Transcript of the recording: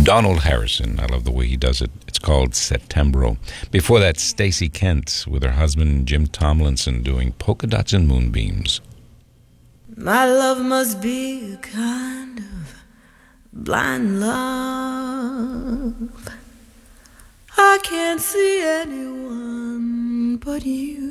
Donald Harrison. I love the way he does it. It's called Settembro. Before that, Stacey Kent with her husband Jim Tomlinson doing Polka Dots and Moonbeams. My love must be a kind of blind love. I can't see anyone but you.